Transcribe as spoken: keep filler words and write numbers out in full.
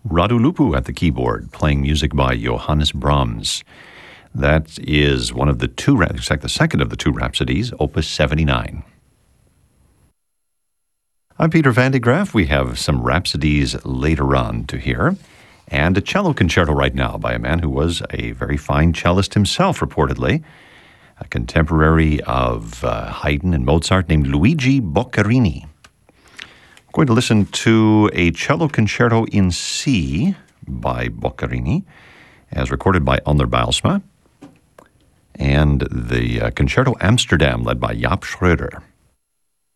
Radu Lupu at the keyboard, playing music by Johannes Brahms. That is one of the two, in fact, the second of the two Rhapsodies, Opus seventy-nine. I'm Peter Van de Graaff. We have some Rhapsodies later on to hear, and a cello concerto right now by a man who was a very fine cellist himself, reportedly, a contemporary of uh, Haydn and Mozart named Luigi Boccherini. I'm going to listen to a cello concerto in C by Boccherini, as recorded by Onder Bijlsma, and the uh, Concerto Amsterdam, led by Jaap Schröder.